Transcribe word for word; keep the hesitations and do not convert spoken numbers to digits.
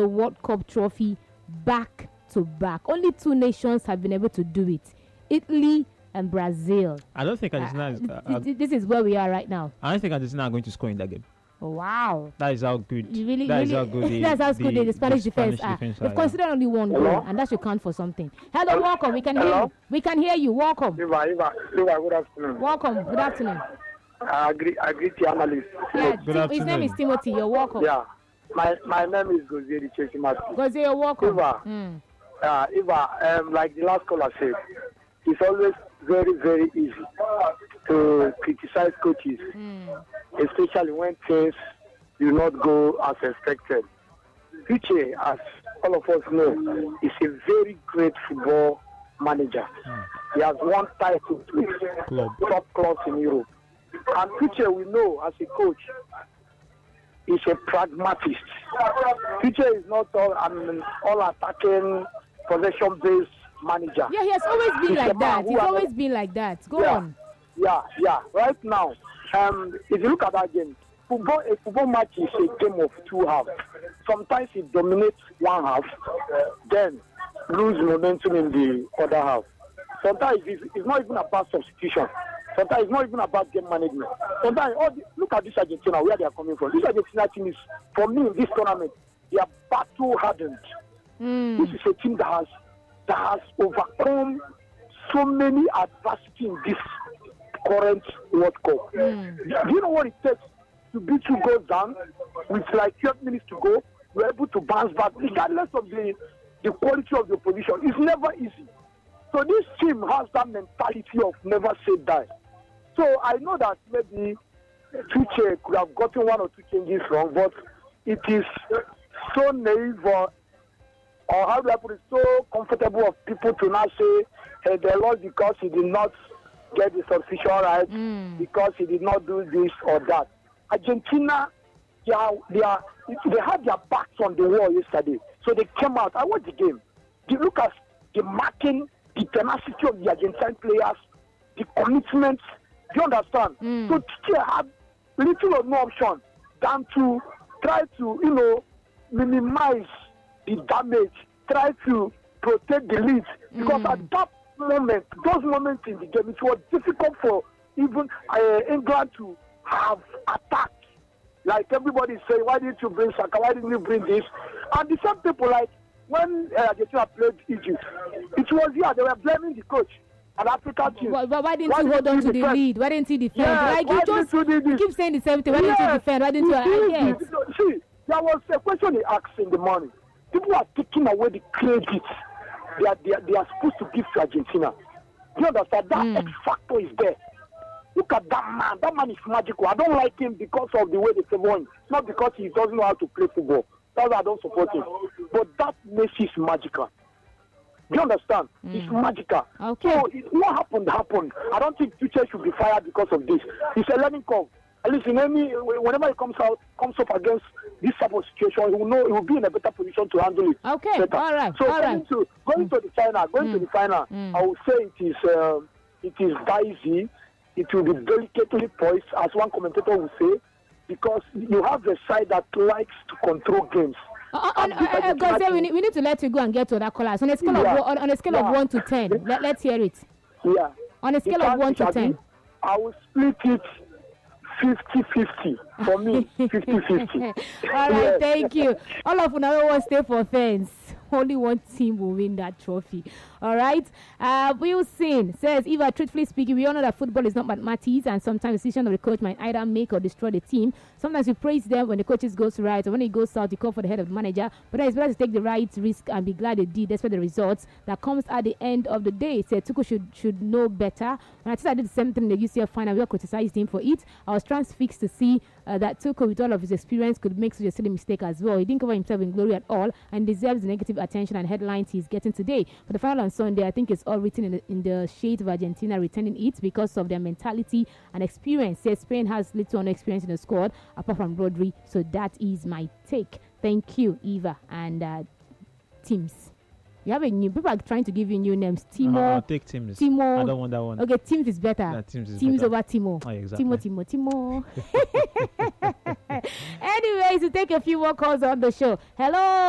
the World Cup trophy back to back. Only two nations have been able to do it: Italy and Brazil. I don't think Argentina. Uh, is, uh, th- th- this is where we are right now. I don't think Argentina are going to score in that game. Wow. That is how good. You really, that really, is how good. The, that's how good the, the Spanish, the defense, Spanish are. defense They've are, considered only one goal, Hello? and that should count for something. Hello, welcome. We can hear Hello? you. We can hear you. Welcome. Iva, Iva, Iva, good afternoon. Welcome. Good afternoon. I agree, I agree to the analyst. Yeah, Good Tim- his name is afternoon. Timothy. You're welcome. Yeah. My my name is Gozieri Cheshimati. Gozie, you're welcome. Iva, Mm. uh, Iva, um, like the last caller said, it's always very, very easy to criticize coaches, Mm. especially when things do not go as expected. Future, as all of us know, is a very great football manager. Mm. He has won titles with Club. top clubs in Europe. And Future, we know as a coach, is a pragmatist. Future is not all, I mean, all attacking, possession-based manager. Yeah, he has always been He's a like man that. who He's has- always been like that. Go Yeah. on. Yeah, yeah. Right now, um, if you look at that game, football, a football match is a game of two halves. Sometimes it dominates one half, then lose momentum in the other half. Sometimes it's, it's not even about substitution. Sometimes it's not even about game management. Sometimes, all the, look at this Argentina, where they are coming from. This Argentina team is, for me, in this tournament, they are battle hardened. Mm. This is a team that has that has overcome so many adversity in this current World Cup. Mm. Do you know what it takes to beat two goals down with like twelve minutes to go? We're able to bounce back, regardless of the the quality of the opposition. It's never easy. So this team has that mentality of never say die. So I know that maybe Tuchel could have gotten one or two changes wrong, but it is so naive or, or how do I put it, so comfortable of people to now say hey, they lost because he did not get the substitution right, Mm. because he did not do this or that. Argentina, they, are, they, are, they had their backs on the wall yesterday. So they came out. I watched the game. You look at the marking, the tenacity of the Argentine players, the commitment. Do you understand? Mm. So Tuchel had little or no option than to try to, you know, minimize the damage, try to protect the lead. Because Mm. at that moment, those moments in the game, it was difficult for even uh, England to have attacked. Like everybody is saying, why didn't you bring Saka? Why didn't you bring this? And the same people, like when uh, Argentina played Egypt, it was here, they were blaming the coach and African team. Why, why didn't Why you hold didn't on you to the defend? lead? Why didn't you defend? Yes, like why you didn't just you do this? keep saying the same thing. Why didn't you Yes, defend? Why didn't you? he I did get. it. See, there was a question he asked in the morning. People are taking away the credit they are, they are, they are supposed to give to Argentina. Do you understand? That Mm. X factor is there. Look at that man. That man is magical. I don't like him because of the way they favor him. It's not because he doesn't know how to play football. That's why I don't support him. But that Messi is magical. Do you understand? Mm. It's magical. Okay. So it, what happened happened. I don't think Tuchel should be fired because of this. It's a learning curve. At least in any, whenever he comes out, comes up against this type of situation, he will know he will be in a better position to handle it. Okay, better. all right, So all going right. to going to the final, going Mm. to the final, Mm. I would say it is uh, it is dicey. It will be delicately poised, as one commentator would say, because you have a side that likes to control games. Uh, And uh, this uh, uh, Argentina Gozie, we team- need, we need to let you go and get to that callers. On a scale Yeah. of one- on, on a scale Yeah. of one to ten, let, let's hear it. Yeah. On a scale You of can't one to disagree. ten. I will split it fifty-fifty. For me, fifty-fifty. All right, Yes. thank you. All of Unawe will stay for fans. Only one team will win that trophy. All right. Uh, Wilson says, Eva, truthfully speaking, we all know that football is not mathematics, and sometimes the decision of the coach might either make or destroy the team. Sometimes we praise them when the coaches goes right, or when it goes south, you call for the head of the manager. But then it's better to take the right risk and be glad they did. That's where the results that comes at the end of the day. Said Tuchel should should know better. When I said I did the same thing in the U C L final, we all criticized him for it. I was transfixed to see uh, that Tuchel, with all of his experience, could make such a silly mistake as well. He didn't cover himself in glory at all, and deserves the negative attention and headlines he's getting today. For the final on Sunday, I think it's all written in the, in the shade of Argentina returning it because of their mentality and experience. Says Spain has little or no experience in the squad apart from Rodri, so that is my take. Thank you, Eva and uh, Teams. You have a new people are trying to give you new names. Timo. Uh, I'll take Teams. Timo. I don't want that one. Okay, Teams is better. Yeah, Teams is Teams better. over Timo. Oh, exactly. Timo, Timo, Timo. Anyways, we take a few more calls on the show. Hello.